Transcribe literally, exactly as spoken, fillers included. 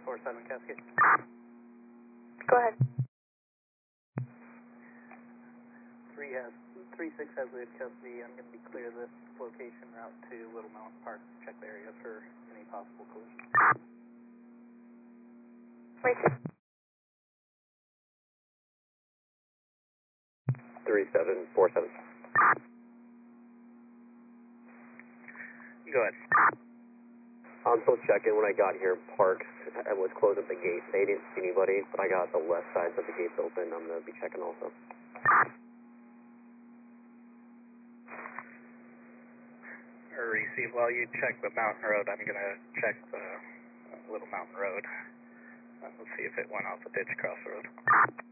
four seven Cascade. Go ahead. Three has three six has lead custody. I'm going to be clear this location route to Little Mountain Park. Check the area for any possible collision. Wait. Three seven four seven. Go ahead. I'm still checking. When I got here, Parks I was closing the gate. They didn't see anybody, but I got the left side of the gates open. I'm going to be checking also. Receive. While you check the Mountain Road, I'm going to check the uh, Little Mountain Road. Uh, let's see if it went off the ditch across the road.